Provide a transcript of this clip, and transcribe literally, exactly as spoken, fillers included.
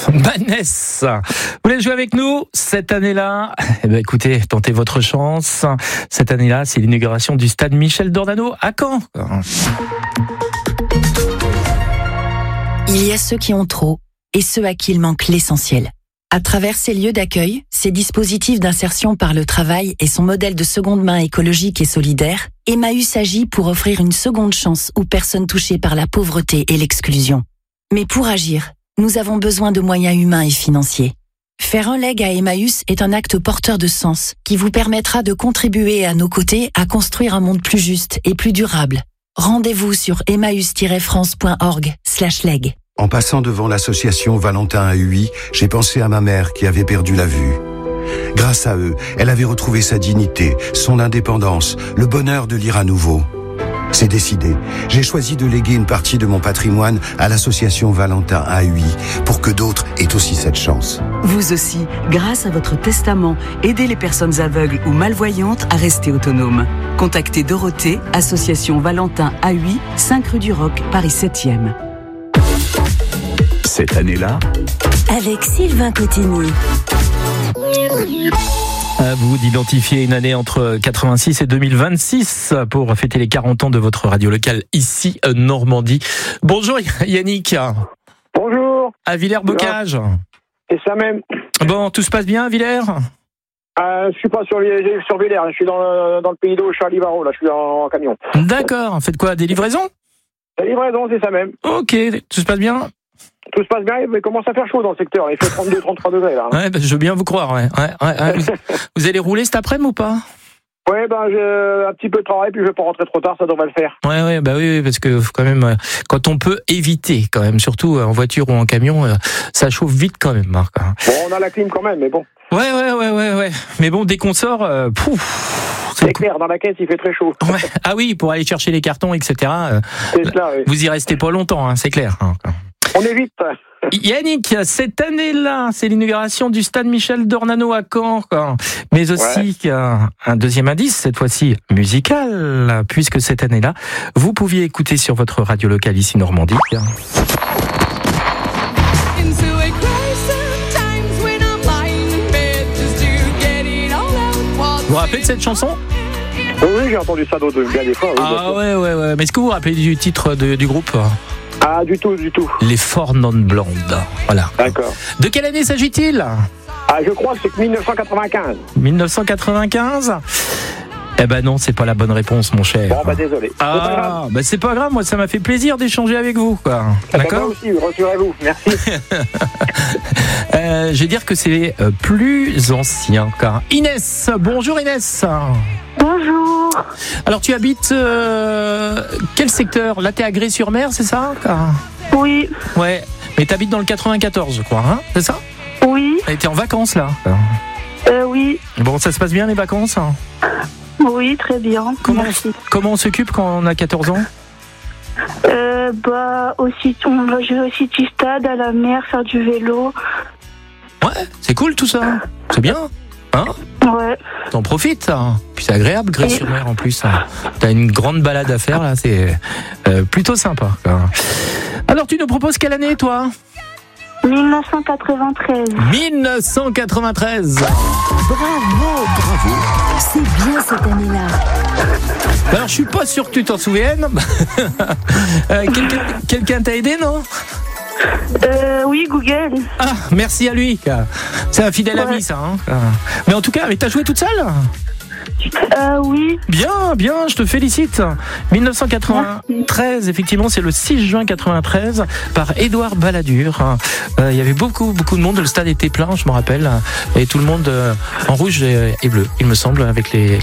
Vanessa, vous voulez jouer avec nous cette année-là? Eh ben écoutez, tentez votre chance. Cette année-là, c'est l'inauguration du stade Michel Dornano à Caen. Il y a ceux qui ont trop et ceux à qui il manque l'essentiel. À travers ces lieux d'accueil, ces dispositifs d'insertion par le travail et son modèle de seconde main écologique et solidaire, Emmaüs agit pour offrir une seconde chance aux personnes touchées par la pauvreté et l'exclusion. Mais pour agir, nous avons besoin de moyens humains et financiers. Faire un leg à Emmaüs est un acte porteur de sens qui vous permettra de contribuer à nos côtés à construire un monde plus juste et plus durable. Rendez-vous sur emmaüs tiret france point org slash leg. En passant devant l'association Valentin A U I, j'ai pensé à ma mère qui avait perdu la vue. Grâce à eux, elle avait retrouvé sa dignité, son indépendance, le bonheur de lire à nouveau. C'est décidé. J'ai choisi de léguer une partie de mon patrimoine à l'association Valentin A U I pour que d'autres aient aussi cette chance. Vous aussi, grâce à votre testament, aidez les personnes aveugles ou malvoyantes à rester autonomes. Contactez Dorothée, association Valentin A U I, cinq rue du Roc, Paris septième. Cette année-là, avec Sylvain Cotigny. À vous d'identifier une année entre quatre-vingt-six et deux mille vingt-six pour fêter les quarante ans de votre radio locale ici Normandie. Bonjour Yannick. Bonjour. À Villers-Bocage. C'est ça même. Bon, tout se passe bien à Villers? Euh, je suis pas sur, sur Villers, je suis dans le, dans le pays d'eau, Charlie Varro, là, je suis en, en camion. D'accord, faites quoi, des livraisons? Des livraisons, c'est ça même. Ok, tout se passe bien? Tout se passe bien, il commence à faire chaud dans le secteur, il fait trente-deux trente-trois degrés là. Ouais, bah, je veux bien vous croire, ouais. ouais, ouais, ouais. Vous, vous allez rouler cet après-midi ou pas? Ouais, ben j'ai un petit peu de travail, puis je vais pas rentrer trop tard, ça devrait le faire. Ouais, ouais, bah oui, parce que quand même, quand on peut éviter, quand même, surtout en voiture ou en camion, ça chauffe vite quand même. Marc. Bon, on a la clim quand même, mais bon. Ouais, ouais, ouais, ouais, ouais. Mais bon, dès qu'on sort, euh, pouf. C'est clair, dans la caisse, il fait très chaud. Ouais. Ah oui, pour aller chercher les cartons, et cetera. Euh, c'est cela, oui. Vous y restez pas longtemps, hein, c'est clair. Hein. On évite. Yannick, cette année-là, c'est l'inauguration du stade Michel Dornano à Caen, quoi. Mais aussi ouais. un, un deuxième indice, cette fois-ci musical, puisque cette année-là, vous pouviez écouter sur votre radio locale ici Normandie. Vous vous rappelez de cette chanson? Oui, oui, j'ai entendu ça d'autres bien des fois. Oui, ah ouais, ouais, ouais. Mais est-ce que vous vous rappelez du titre de, du groupe? Ah, du tout, du tout. Les Four Non Blondes. Voilà. D'accord. De quelle année s'agit-il? Ah, je crois que c'est dix-neuf cent quatre-vingt-quinze. dix-neuf cent quatre-vingt-quinze? Eh ben non, c'est pas la bonne réponse, mon cher. Bon, bah désolé. Ah, c'est pas grave. Bah c'est pas grave, moi ça m'a fait plaisir d'échanger avec vous, quoi. D'accord? Moi aussi, rassurez-vous, merci. euh, je vais dire que c'est plus ancien, quoi. Inès, bonjour Inès. Bonjour. Alors tu habites euh, quel secteur? Là t'es à Grès-sur-Mer, c'est ça? Oui. Ouais, mais t'habites dans le quatre-vingt-quatorze, je crois, hein? C'est ça? Oui. Et t'es en vacances là? Euh, oui. Bon, ça se passe bien les vacances? Oui, très bien. Comment, merci. Comment on s'occupe quand on a quatorze ans? euh, Bah, aussi, on va jouer au City Stade, à la mer, faire du vélo. Ouais, c'est cool tout ça. C'est bien. Hein? Ouais. T'en profites, hein. Puis c'est agréable, Grès-sur-Mer en plus. Hein. T'as une grande balade à faire là, c'est euh, plutôt sympa. Quoi. Alors tu nous proposes quelle année toi? dix-neuf cent quatre-vingt-treize. dix-neuf cent quatre-vingt-treize. Bravo, bravo. C'est bien cette année-là. Alors je suis pas sûr que tu t'en souviennes. euh, quelqu'un, quelqu'un t'a aidé, non? Euh, oui, Google. Ah, merci à lui. C'est un fidèle ouais. ami, ça. Hein. Mais en tout cas, mais t'as joué toute seule? Euh, oui. Bien, bien, je te félicite. dix-neuf cent quatre-vingt-treize, merci. Effectivement, c'est le six juin quatre-vingt-treize par Édouard Balladur. Euh, il y avait beaucoup, beaucoup de monde. Le stade était plein, je me rappelle. Et tout le monde euh, en rouge et, et bleu, il me semble, avec les,